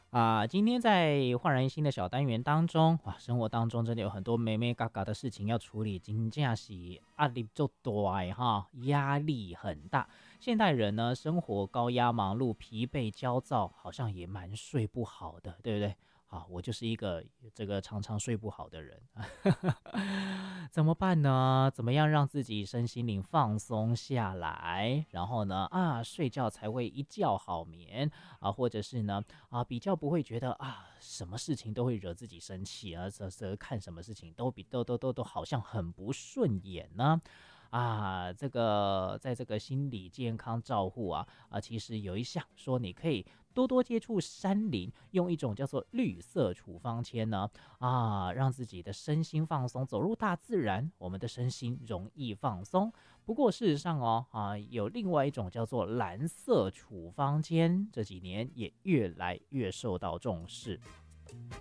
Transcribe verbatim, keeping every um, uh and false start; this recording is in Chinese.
啊，今天在焕然一新的小单元当中，哇，生活当中真的有很多美美嘎嘎的事情要处理，真正是压力就大哈，压力很大。现代人呢，生活高压忙碌，疲惫焦躁，好像也蛮睡不好的，对不对？啊，我就是一个这个常常睡不好的人，怎么办呢？怎么样让自己身心灵放松下来，然后呢，啊，睡觉才会一觉好眠啊，或者是呢，啊，比较不会觉得啊，什么事情都会惹自己生气啊，这这看什么事情都比都都都都好像很不顺眼呢？啊，这个在这个心理健康照护啊啊，其实有一项说你可以多多接触山林，用一种叫做绿色处方签呢啊，让自己的身心放松，走入大自然，我们的身心容易放松。不过事实上哦啊，有另外一种叫做蓝色处方签，这几年也越来越受到重视。